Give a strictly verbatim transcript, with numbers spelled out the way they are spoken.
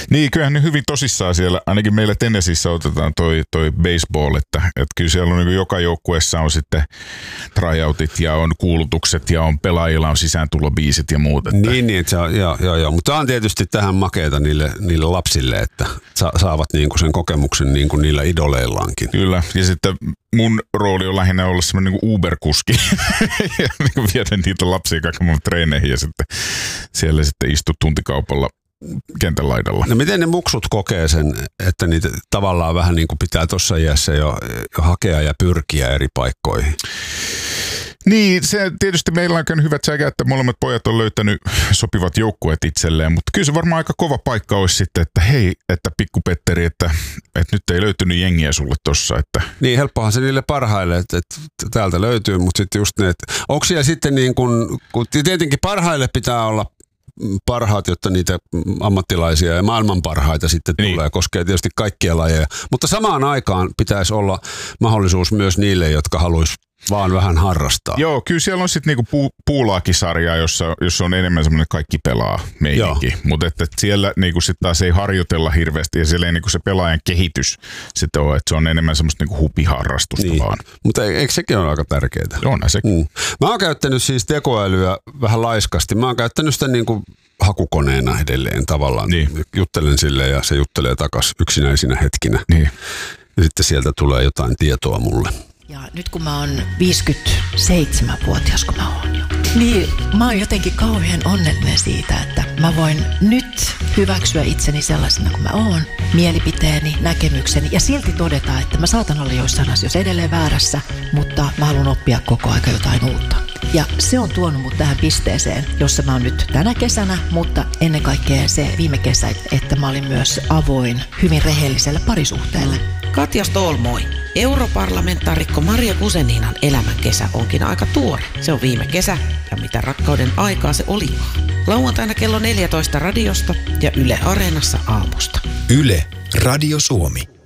Niin, kyllähän ne hyvin tosissaan siellä, ainakin meillä Tennesseeissä otetaan toi, toi baseball, että, että kyllä siellä on niin joka joukkueessa on sitten tryoutit ja on kuulutukset ja on pelaajilla on sisääntulobiisit ja muut. Että. Niin, niin, että se on, joo, joo, joo. Mutta tämä on tietysti tähän makeeta niille, niille lapsille, että sa- saavat niinku sen kokemuksen niinku niillä idoleillaankin. Kyllä, ja sitten mun rooli on lähinnä olla semmoinen niin Uber-kuski ja niin viedä niitä lapsia kaikki mun treeneihin ja sitten siellä sitten istu tuntikaupalla kentän laidalla. No miten ne muksut kokee sen, että niitä tavallaan vähän niin kuin pitää tuossa iässä jo, jo hakea ja pyrkiä eri paikkoihin? Niin, se tietysti meillä on käynyt hyvät säkä, että molemmat pojat on löytänyt sopivat joukkueet itselleen, mutta kyllä se varmaan aika kova paikka olisi sitten, että hei, että pikku Petteri, että, että nyt ei löytynyt jengiä sulle tossa. Että. Niin, helppohan se niille parhaille, että, että täältä löytyy, mutta sitten just ne, että onko siellä sitten niin kuin, kun tietenkin parhaille pitää olla parhaat, jotta niitä ammattilaisia ja maailman parhaita sitten niin tulee, koskee tietysti kaikkia lajeja. Mutta samaan aikaan pitäisi olla mahdollisuus myös niille, jotka haluaisi vaan vähän harrastaa. Joo, kyllä siellä on sitten niinku puu, puulaakisarjaa, jossa, jossa on enemmän semmoinen kaikki pelaa meininki. Mutta että siellä niinku sit taas ei harjoitella hirveästi ja siellä ei niinku se pelaajan kehitys sitten ole, että se on enemmän semmoista niinku hupiharrastusta niin vaan. Mutta eikö sekin ole aika tärkeää? On sekin. Mm. Mä oon käyttänyt siis tekoälyä vähän laiskasti. Mä oon käyttänyt sitä niinku hakukoneena edelleen tavallaan. Niin. Juttelen silleen ja se juttelee takas yksinäisinä hetkinä. Niin. Ja sitten sieltä tulee jotain tietoa mulle. Ja nyt kun mä oon viisikymmentäseitsemänvuotias, kun mä oon jo, niin mä oon jotenkin kauhean onnellinen siitä, että mä voin nyt hyväksyä itseni sellaisena kuin mä oon, mielipiteeni, näkemykseni ja silti todeta, että mä saatan olla joissain asioissa edelleen väärässä, mutta mä haluan oppia koko aika jotain uutta. Ja se on tuonut mut tähän pisteeseen, jossa mä oon nyt tänä kesänä, mutta ennen kaikkea se viime kesä, että mä olin myös avoin hyvin rehelliselle parisuhteelle. Katja Ståhl, moi. Europarlamentaarikko Maria Guzeninan elämän kesä onkin aika tuore. Se on viime kesä ja mitä rakkauden aikaa se oli. Lauantaina kello neljätoista radiosta ja Yle Areenassa aamusta. Yle, Radio Suomi.